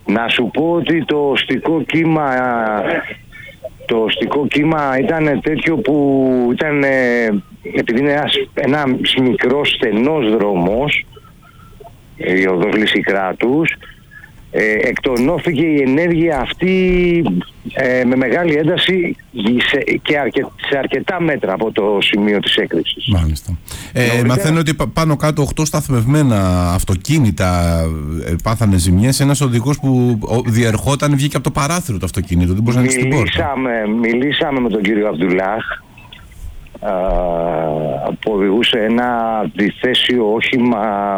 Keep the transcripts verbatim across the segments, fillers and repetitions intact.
Να σου πω ότι το οστικό κύμα, το οστικό κύμα ήταν τέτοιο που ήταν, επειδή είναι ένας, ένα μικρός στενός δρόμος, η οδός Λυσικράτους, ε, εκτονώθηκε η ενέργεια αυτή ε, με μεγάλη ένταση σε, και αρκε, σε αρκετά μέτρα από το σημείο της έκρηξης. Μάλιστα. Ε, Νωρίτερα... Μαθαίνω ότι πάνω κάτω οκτώ σταθμευμένα αυτοκίνητα ε, πάθανε ζημιές. Ένας οδηγός που διερχόταν βγήκε από το παράθυρο το αυτοκίνητο. Δεν μπορούσε να ανοίξει την πόρτα. Μιλήσαμε με τον κύριο Αμπτουλάχ, α, που οδηγούσε ένα διθέσιο όχημα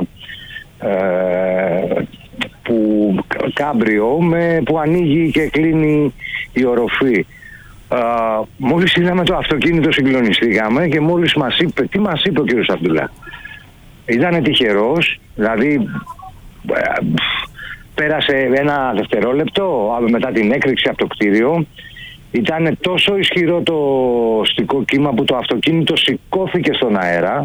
ε, που κάμπριο με, που ανοίγει και κλείνει η οροφή. Uh, μόλις είδαμε το αυτοκίνητο συγκλονιστήκαμε και μόλις μας είπε, τι μας είπε ο κύριος Αμπτουλάχ. Ήτανε τυχερός, δηλαδή ε, πέρασε ένα δευτερόλεπτο μετά την έκρηξη από το κτίριο. Ήταν τόσο ισχυρό το οστικό κύμα που το αυτοκίνητο σηκώθηκε στον αέρα.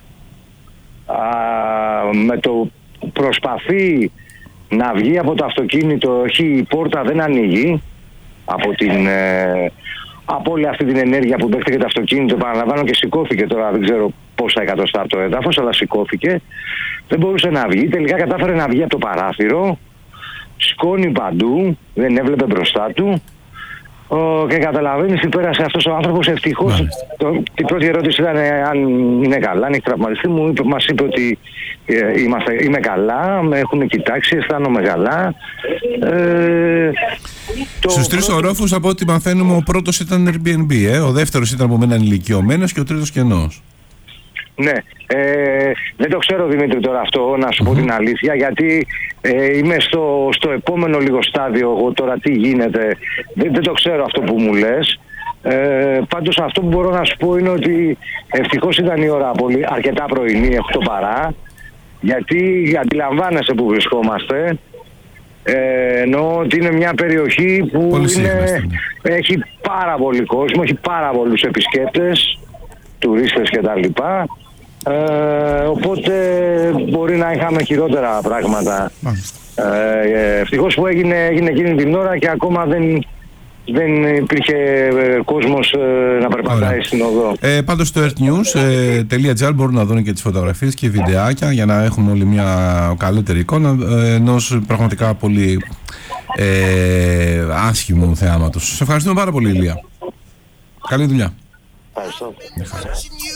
Uh, με το προσπαθεί να βγει από το αυτοκίνητο, όχι, η πόρτα δεν ανοίγει από, την, ε, από όλη αυτή την ενέργεια που δέχτηκε το αυτοκίνητο, παραλαμβάνω, και σηκώθηκε. Τώρα δεν ξέρω πόσα εκατοστά από το έδαφος, αλλά σηκώθηκε, δεν μπορούσε να βγει, τελικά κατάφερε να βγει από το παράθυρο, σκόνη παντού, δεν έβλεπε μπροστά του. Ο, και καταλαβαίνεις τι πέρασε αυτός ο άνθρωπος. Ευτυχώς το, την πρώτη ερώτηση ήταν ε, αν είναι καλά, αν έχει τραυματιστεί. Μου είπε, μας είπε ότι ε, είμαστε, είμαι καλά, με έχουν κοιτάξει, αισθάνομαι καλά. Ε, Στους τρεις πρώτο... ορόφους, από ό,τι μαθαίνουμε, ο πρώτος ήταν Airbnb, ε, ο δεύτερος ήταν από μένα ηλικιωμένος και ο τρίτος κενός. Ναι, ε, δεν το ξέρω, Δημήτρη, τώρα αυτό, να σου mm-hmm. πω την αλήθεια, γιατί ε, είμαι στο, στο επόμενο λίγο στάδιο εγώ τώρα, τι γίνεται, δεν, δεν το ξέρω αυτό που μου λες. Ε, πάντως αυτό που μπορώ να σου πω είναι ότι ευτυχώς ήταν η ώρα πολύ, αρκετά πρωινή, οκτώ παρά, γιατί αντιλαμβάνεσαι που βρισκόμαστε. Ε, εννοώ ότι είναι μια περιοχή που είναι, έχει πάρα πολύ κόσμο, έχει πάρα πολλούς επισκέπτες, τουρίστες κτλ. Ε, οπότε μπορεί να είχαμε χειρότερα πράγματα. Ε, ευτυχώς που έγινε, έγινε εκείνη την ώρα και ακόμα δεν, δεν υπήρχε ε, κόσμος ε, να περπατάει. Ωραία. Στην οδό. Ε, πάντως στο earthnews τελεία τζι άρ μπορούν να δουν και τις φωτογραφίες και βιντεάκια για να έχουμε όλοι μια καλύτερη εικόνα ε, ενός πραγματικά πολύ ε, άσχημου θεάματος. Σε ευχαριστούμε πάρα πολύ, Ηλία. Καλή δουλειά. Ευχαριστώ.